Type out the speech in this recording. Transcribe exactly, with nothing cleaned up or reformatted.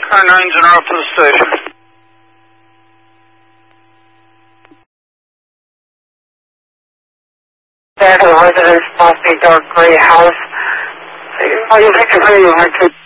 Car nine General to the station. Back to the residence, Class A dark gray house. Oh, you think it's really hard to